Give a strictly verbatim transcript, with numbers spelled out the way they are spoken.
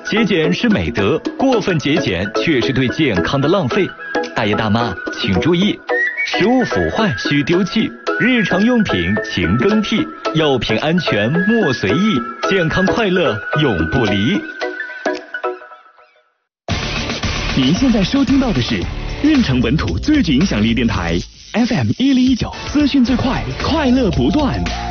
节俭是美德，过分节俭却是对健康的浪费。大爷大妈请注意，食物腐坏需丢弃，日常用品勤更替，药品安全莫随意，健康快乐永不离。 您现在收听到的是运城本土最具影响力电台 F M 一零一九，资讯最快，快乐不断。